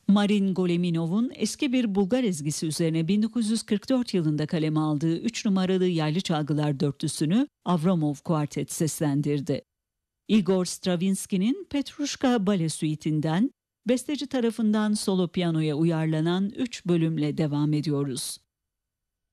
Marin Goleminov'un eski bir Bulgar ezgisi üzerine 1944 yılında kaleme aldığı 3 numaralı Yaylı Çalgılar dörtlüsünü Avramov Kuartet seslendirdi. Igor Stravinsky'nin Petruşka Bale Suite'inden besteci tarafından solo piyanoya uyarlanan 3 bölümle devam ediyoruz.